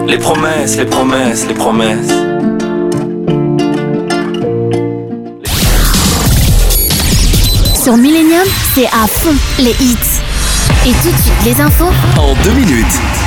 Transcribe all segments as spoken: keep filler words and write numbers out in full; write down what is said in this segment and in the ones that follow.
Les promesses, les promesses, les promesses. Sur Millennium, c'est à fond les hits. Et tout de suite, les infos En deux minutes.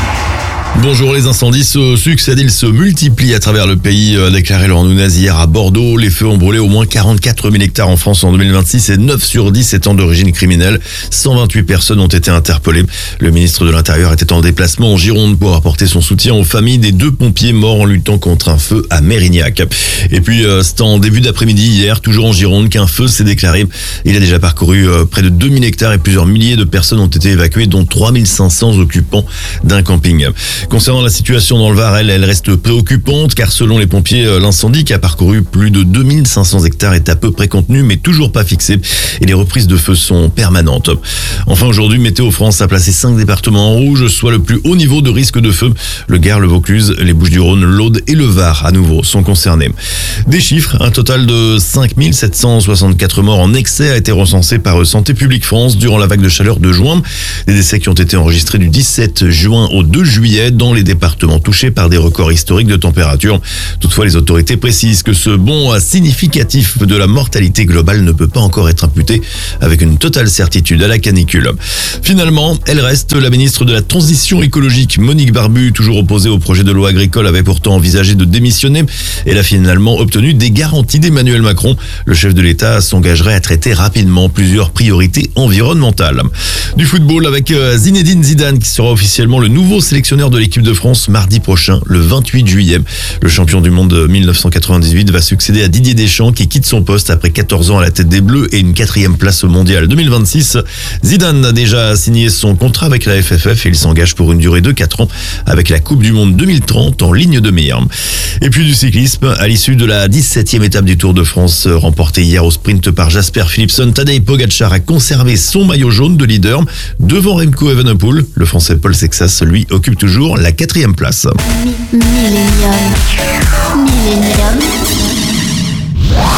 Bonjour, les incendies se succèdent, ils se multiplient à travers le pays, euh, déclaré Laurent Nunez hier à Bordeaux. Les feux ont brûlé au moins quarante-quatre mille hectares en France en deux mille vingt-six et neuf sur dix étant d'origine criminelle. cent vingt-huit personnes ont été interpellées. Le ministre de l'Intérieur était en déplacement en Gironde pour apporter son soutien aux familles des deux pompiers morts en luttant contre un feu à Mérignac. Et puis, euh, c'est en début d'après-midi hier, toujours en Gironde, qu'un feu s'est déclaré. Il a déjà parcouru euh, près de deux mille hectares et plusieurs milliers de personnes ont été évacuées, dont trois mille cinq cents occupants d'un camping. Concernant la situation dans le Var, elle, elle reste préoccupante car selon les pompiers, l'incendie qui a parcouru plus de deux mille cinq cents hectares est à peu près contenu mais toujours pas fixé et les reprises de feu sont permanentes. Enfin aujourd'hui, Météo France a placé cinq départements en rouge, soit le plus haut niveau de risque de feu. Le Gard, le Vaucluse, les Bouches-du-Rhône, l'Aude et le Var à nouveau sont concernés. Des chiffres, un total de cinq mille sept cent soixante-quatre morts en excès a été recensé par Santé publique France durant la vague de chaleur de juin. Des décès qui ont été enregistrés du dix-sept juin au deux juillet dans les départements touchés par des records historiques de température. Toutefois, les autorités précisent que ce bond significatif de la mortalité globale ne peut pas encore être imputé avec une totale certitude à la canicule. Finalement, elle reste la ministre de la Transition écologique. Monique Barbu, toujours opposée au projet de loi agricole, avait pourtant envisagé de démissionner. Elle a finalement obtenu des garanties d'Emmanuel Macron. Le chef de l'État s'engagerait à traiter rapidement plusieurs priorités environnementales. Du football avec Zinedine Zidane qui sera officiellement le nouveau sélectionneur de l'équipe de France mardi prochain, le vingt-huit juillet. Le champion du monde de mille neuf cent quatre-vingt-dix-huit va succéder à Didier Deschamps qui quitte son poste après quatorze ans à la tête des Bleus et une quatrième place au mondial deux mille vingt-six. Zidane a déjà signé son contrat avec la F F F et il s'engage pour une durée de quatre ans avec la Coupe du Monde deux mille trente en ligne de mire. Et puis du cyclisme, à l'issue de la dix-septième étape du Tour de France remportée hier au sprint par Jasper Philipsen, Tadej Pogacar a conservé son maillot jaune de leader devant Remco Evenepoel. Le Français Paul Sexas, lui, occupe toujours la quatrième place. Millennium. Millennium.